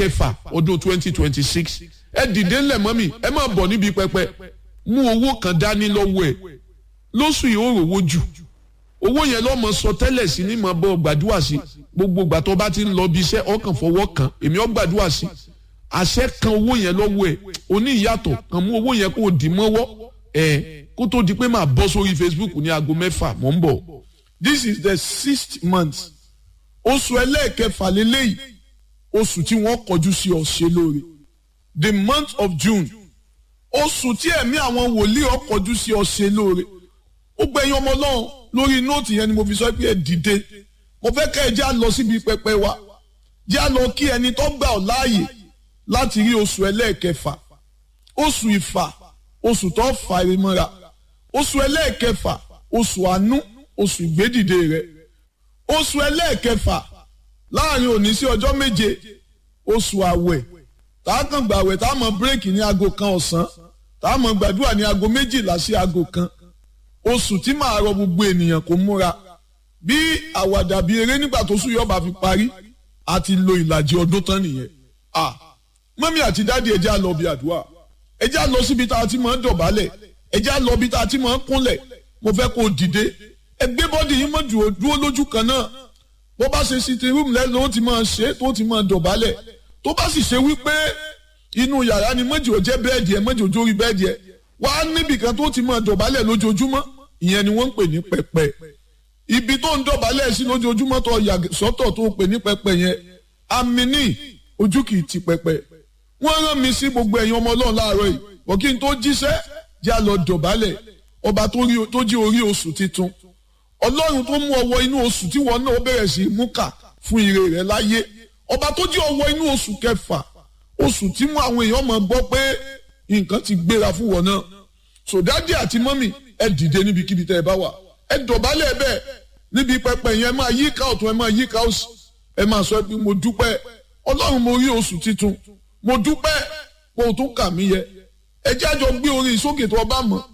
ẹlẹ́ẹ̀kẹfà ọdún 2026 ẹ dìde ńlẹ̀ mọ́mì ẹ máa bọ̀ níbi pẹpẹ mú owó kan dání lọ́wọ́ ẹ̀ lóṣù yìí ó rówó jù owó yẹn lọ́mọ sọ tẹ́lẹ̀ sí ní máa bọ́ gbàdúrà sí gbogbo ìgbà tó bá ti ń lọ bí iṣẹ́ ọkàn fọwọ́ kan èmi ó gbàdúrà sí àṣẹ kan owó yẹn lọ́wọ́ ẹ̀ oní ìyàtọ̀ kan mú owó yẹn kó o dì mọ́wọ́ ẹ̀ kó tó di pé máa bọ́ sórí Facebook ní aago 6 mò ń bọ̀. This is the 6th month oṣù ẹlẹ́ẹ̀kẹfà lélẹ́yìí oṣù tí wọ́n kọjú sí ọ̀ṣẹ́ lóore the month of June oṣù tí ẹ̀mí àwọn wòlíì ó kọjú sí ọ̀ṣẹ́ lóore ó gbẹ̀yìn ọmọ Ọlọ́run lórí nóòtì yẹn ni mo fi sọ pé ẹ dìde mo fẹ́ kẹ́ ẹ já lọ síbi pẹpẹ wa já lọ kí ẹni tó gbà ọ́ láàyè láti rí oṣù ẹlẹ́ẹ̀kẹfà oṣù ìfà oṣù tó fà rẹ mọ́ra oṣù ẹlẹ́ẹ̀kẹfà oṣù àánú oṣù ìgbédìde rẹ oṣù ẹlẹ́ẹ̀kẹfà láàrin òní sí ọjọ́ méje oṣù àwẹ̀ tá a kàn gbàwẹ̀ tá a mọ bírèkì ní aago kan ọ̀sán tá a mọ gbàdúrà ní aago 12 sí aago 1 oṣù tí màá rọ gbogbo ènìyàn kó múra bí àwàdà bí eré nígbà tó sùn yọba fi parí àti lo ìlàjì ọdún tán nìyẹn mọ́mí àti dáàdi ẹja lọ bí àdúrà ẹja lọ síbi tá a ti máa ń dọ̀bálẹ̀ ẹja lọ bí tá a ti máa ń kúnlẹ̀ mo fẹ́ kó dìde ẹgbẹ́ bọ́dì yín mọ́ dúró lójú kan náà bó bá ṣe sitting room lẹ́nu ó ti máa ṣe tó ti máa dọ̀bálẹ̀ tó bá sì ṣe wípé inú yàrá ni mọ́jì ò jẹ́ bẹ́ẹ̀dì ẹ̀ mọ́jì ò jórí bẹ́ẹ̀dì ẹ̀ wá níbì kan tó ti máa dọ̀bálẹ̀ lójoojúmọ́ ìyẹn ni wọ́n ń pè ní pẹpẹ ibi tó ń dọ̀bálẹ̀ sí lójoojúmọ́ tó yà sọ́tọ̀ tó pè ní pẹpẹ yẹn àmì ní ojú kì í ti pẹpẹ wọ́n rán mi sí gbogbo ẹ̀yin ọmọ Ọlọ́run láàárọ̀ yìí bọ̀ kí n tó jíṣẹ́ já lọ dọ̀bálẹ̀ ọba tó jí orí oṣù titun Ọlọ́run tó mú ọwọ́ inú oṣù tí wọn náà bẹ̀rẹ̀ sí mú kà fún ire rẹ̀ láyé ọba tó jí ọwọ́ inú oṣù kẹfà oṣù tí mú àwọn èèyàn máa gbọ́ pé nǹkan ti gbéra fún wọn náà sòdádì àti mọ́mì ẹ dìde níbikíbi tẹ́ ẹ bá wà ẹ dọ̀bálẹ̀ bẹ́ẹ̀ níbi pẹpẹ yẹn ẹ máa yí ká ọ̀tún ẹ máa yí ká òsì ẹ máa sọ pé mo dúpẹ́ Ọlọ́run mo rí oṣù titun mo dúpẹ́ kó o tún kà mí yẹ ẹ jẹ́ àjọ gbé orin sókè tó o bá mọ̀